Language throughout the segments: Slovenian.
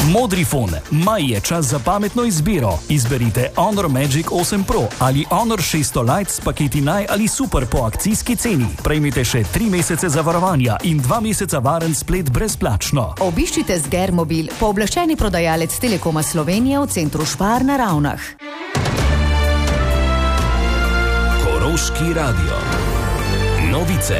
Modri fon. Maj je čas za pametno izbiro. Izberite Honor Magic 8 Pro ali Honor 600 Lite s paketi Naj ali Super po akcijski ceni. Prejmite še 3 mesece zavarovanja in 2 meseca varen splet brezplačno. Obiščite Sgermobil, pooblaščeni prodajalec Telekoma Slovenije v centru Špar na Ravnah. Koroški radio. Novice.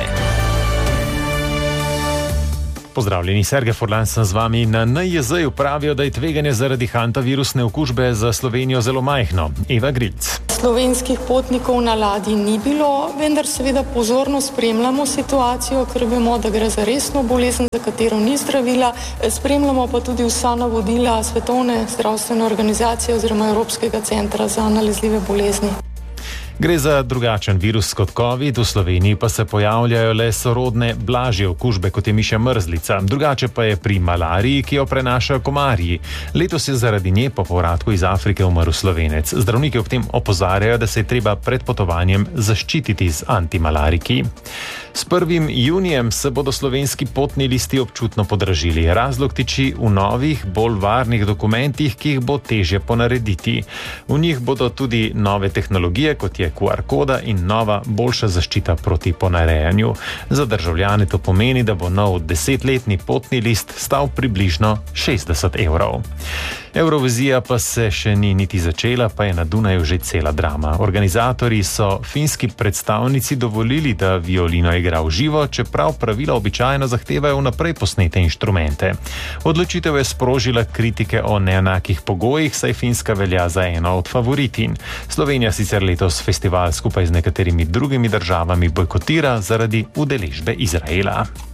Pozdravljeni, Sergej Furlan sem z vami. Na NIJZ pravijo, da je tveganje zaradi hantavirusne okužbe za Slovenijo zelo majhno. Eva Grilc. Slovenskih potnikov na ladji ni bilo, vendar seveda pozorno spremljamo situacijo, ker vemo, da gre za resno bolezen, za katero ni zdravila. Spremljamo pa tudi vsa navodila Svetovne zdravstvene organizacije oziroma Evropskega centra za nalezljive bolezni. Gre za drugačen virus kot COVID, v Sloveniji pa se pojavljajo le sorodne, blažje okužbe, kot je mišja mrzlica. Drugače pa je pri malariji, ki jo prenašajo komarji. Letos je zaradi nje po povratku iz Afrike umrl Slovenec. Zdravniki ob tem opozarjajo, da se je treba pred potovanjem zaščititi z antimalariki. S 1. junijem se bodo slovenski potni listi občutno podražili. Razlog tiči v novih, bolj varnih dokumentih, ki jih bo težje ponarediti. V njih bodo tudi nove tehnologije, kot je QR koda in nova, boljša zaščita proti ponarejanju. Za državljane to pomeni, da bo nov 10-letni potni list stal približno 60 evrov. Eurovizija pa se še ni niti začela, pa je na Dunaju že cela drama. Organizatorji so finski predstavnici dovolili, da violino igra v živo, čeprav pravila običajno zahtevajo vnaprej posnete inštrumente. Odločitev je sprožila kritike o neenakih pogojih, saj Finska velja za eno od favoritin. Slovenija sicer letos festival skupaj z nekaterimi drugimi državami bojkotira zaradi udeležbe Izraela.